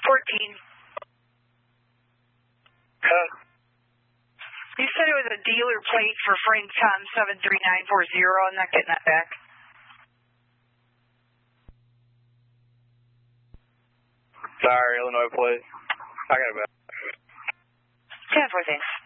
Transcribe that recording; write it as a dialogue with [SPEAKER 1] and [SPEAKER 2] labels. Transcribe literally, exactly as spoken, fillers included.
[SPEAKER 1] fourteen.
[SPEAKER 2] Uh,
[SPEAKER 1] You said it was a dealer plate for Frank Tom seven three nine four zero. I'm not getting that back.
[SPEAKER 2] Sorry, Illinois plate. I got it back.
[SPEAKER 1] ten four, thanks.